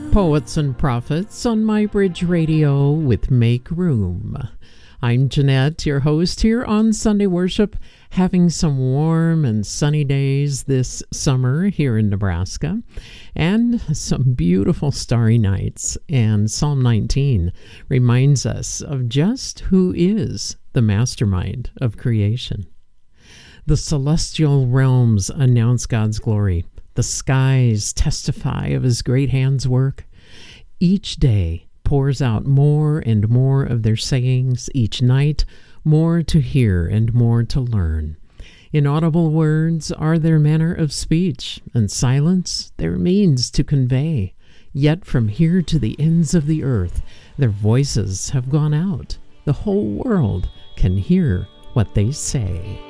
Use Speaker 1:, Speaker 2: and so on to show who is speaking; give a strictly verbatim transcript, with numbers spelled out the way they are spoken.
Speaker 1: Poets and Prophets on MyBridge Radio with Make Room. I'm Jeanette, your host here on Sunday Worship, having some warm and sunny days this summer here in Nebraska, and some beautiful starry nights. And Psalm nineteen reminds us of just who is the mastermind of creation. The celestial realms announce God's glory. The skies testify of his great hands' work. Each day pours out more and more of their sayings, each night more to hear and more to learn. Inaudible words are their manner of speech, and silence their means to convey. Yet from here to the ends of the earth their voices have gone out. The whole world can hear what they say.